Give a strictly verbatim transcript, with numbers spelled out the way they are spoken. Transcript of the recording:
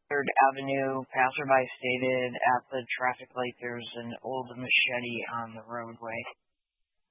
third Avenue. Passerby stated at the traffic light there's an old machete on the roadway.